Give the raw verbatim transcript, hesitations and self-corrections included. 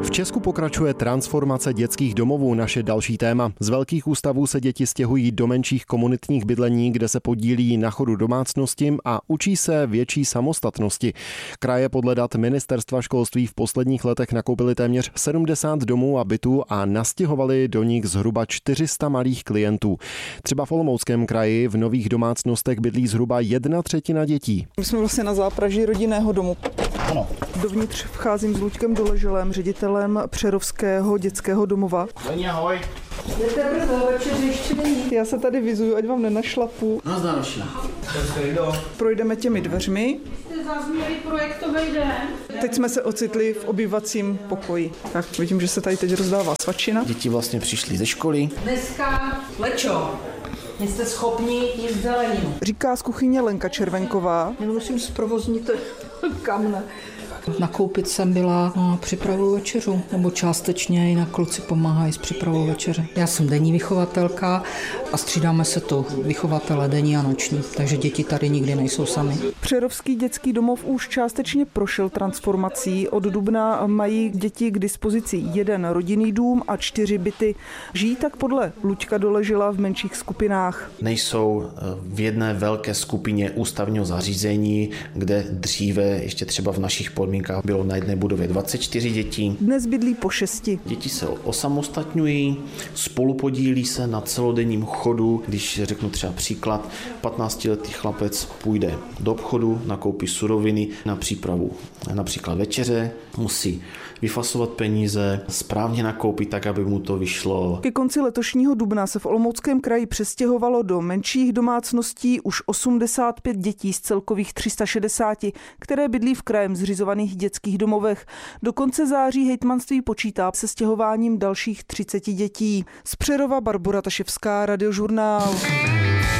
V Česku pokračuje transformace dětských domovů, naše další téma. Z velkých ústavů se děti stěhují do menších komunitních bydlení, kde se podílí na chodu domácnosti a učí se větší samostatnosti. Kraje podle dat Ministerstva školství v posledních letech nakoupily téměř sedmdesát domů a bytů a nastěhovali do nich zhruba čtyři sta malých klientů. Třeba v Olomouckém kraji v nových domácnostech bydlí zhruba jedna třetina dětí. My jsme vlastně na zápraží rodinného domu. Ano. Dovnitř vcházím s Luďkem Doleželem, ředitelem Přerovského dětského domova. Leni, ahoj. Jdete brzo, večer ještě není. Já se tady vizuju, ať vám nenašlapu. No, znáš. Projdeme těmi dveřmi. Jste zazněli projektový den. Teď jsme se ocitli v obyvacím pokoji. Tak vidím, že se tady teď rozdává svačina. Děti vlastně přišly ze školy. Dneska lečo. Jste schopni jíst zeleninu. Říká z kuchyně Lenka Červenková. Já musím zprovoznit kamna. Nakoupit jsem byla na přípravu večeřu, nebo částečně jinak kluci pomáhají s přípravou večeře. Já jsem denní vychovatelka a střídáme se to vychovatele denní a noční, takže děti tady nikdy nejsou sami. Přerovský dětský domov už částečně prošel transformací. Od dubna mají děti k dispozici jeden rodinný dům a čtyři byty. Žijí tak podle Luďka Doležela v menších skupinách. Nejsou v jedné velké skupině ústavního zařízení, kde dříve ještě třeba v našich podmínkách bylo na jedné budově dvacet čtyři dětí. Dnes bydlí po šesti. Děti se osamostatňují, spolupodílí se na celodenním chodu. Když řeknu třeba příklad, patnáctiletý chlapec půjde do obchodu, nakoupí suroviny na přípravu například večeře, musí vyfasovat peníze, správně nakoupit tak, aby mu to vyšlo. Ke konci letošního dubna se v Olomouckém kraji přestěhovalo do menších domácností už osmdesát pět dětí z celkových tři sta šedesát, které bydlí v krajem zřizovaných dětských domovech. Do konce září hejtmanství počítá se stěhováním dalších třiceti dětí. Z Přerova Barbora Taševská, Radiožurnál.